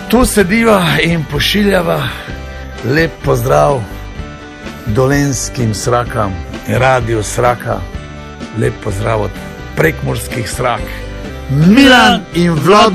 Tu sediva in pošiljava lep pozdrav dolenskim Srakam in Radio Sraka. Lep pozdrav od prekmurskih Srak. Milan in Vlado.